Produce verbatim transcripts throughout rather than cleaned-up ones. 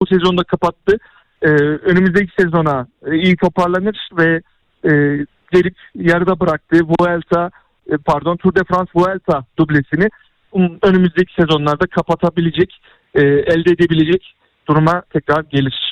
sezonu da kapattı. Ee, önümüzdeki sezona e, iyi toparlanır ve e, gelip yarıda bıraktığı Vuelta e, pardon Tour de France Vuelta dublesini um, önümüzdeki sezonlarda kapatabilecek, e, elde edebilecek duruma tekrar gelir.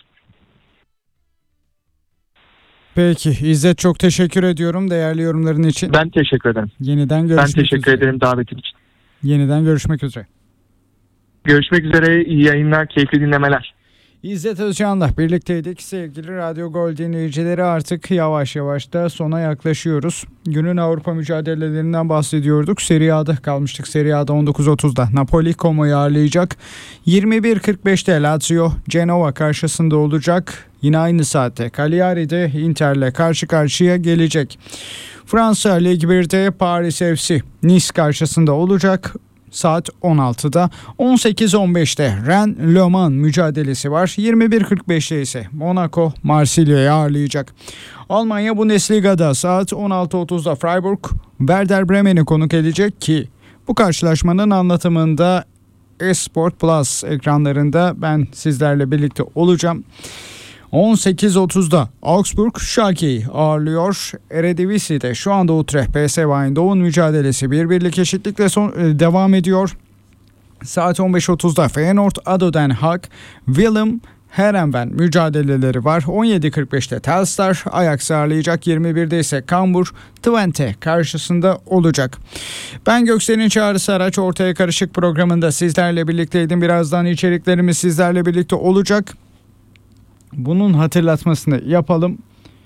Peki İzzet, çok teşekkür ediyorum değerli yorumların için. Ben teşekkür ederim. Yeniden görüşmek Ben teşekkür üzere. ederim davetin için. Yeniden görüşmek üzere. Görüşmek üzere, iyi yayınlar, keyifli dinlemeler. İzzet Özcan'la birlikteydik. Sevgili Radyo Gol dinleyicileri, artık yavaş yavaş da sona yaklaşıyoruz. Günün Avrupa mücadelelerinden bahsediyorduk. Serie A'da kalmıştık. Serie A'da on dokuz otuzda Napoli Como'yu ağırlayacak. yirmi bir kırk beşte Lazio Genova karşısında olacak. Yine aynı saatte Cagliari'de Inter'le karşı karşıya gelecek. Fransa Lig birde Paris F C Nice karşısında olacak. Saat on altıda. on sekiz on beşte Rennes Le Mans mücadelesi var. yirmi bir kırk beşte ise Monaco Marsilya'yı ağırlayacak. Almanya Bundesliga'da saat on altı otuzda Freiburg Werder Bremen'i konuk edecek ki bu karşılaşmanın anlatımında Esport Plus ekranlarında ben sizlerle birlikte olacağım. on sekiz otuzda Augsburg Schalke'yi ağırlıyor. Eredivisie'de şu anda Utrecht P S V Eindhoven mücadelesi bir birlik eşitlikle son, e, devam ediyor. Saat on beş otuzda Feyenoord ADO Den Haag Willem Heerenveen mücadeleleri var. on yedi kırk beşte Telstar Ajax'ı ağırlayacak. yirmi birde ise Cambuur Twente karşısında olacak. Ben Göksel'in Çağrısı Araç Ortaya Karışık programında sizlerle birlikteydim. Birazdan içeriklerimiz sizlerle birlikte olacak. Bunun hatırlatmasını yapalım.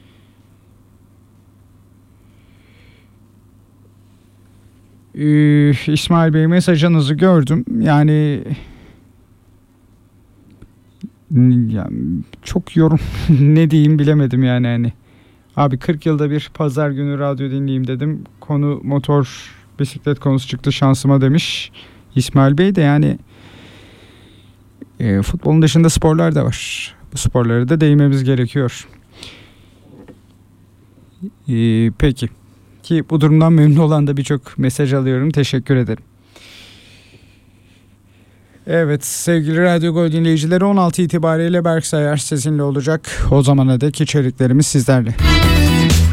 Ee, İsmail Bey, mesajınızı gördüm. Yani, yani çok yorum ne diyeyim bilemedim yani hani. Abi kırk yılda bir pazar günü radyo dinleyeyim dedim. Konu motor bisiklet konusu çıktı şansıma demiş İsmail Bey de yani e, futbolun dışında sporlar da var. Bu sporlara da değinmemiz gerekiyor. Ee, peki. Ki bu durumdan memnun olan da birçok mesaj alıyorum. Teşekkür ederim. Evet sevgili Radyo Gol dinleyicileri, on altı itibariyle Berk Sayar sizinle olacak. O zamana dek içeriklerimiz sizlerle.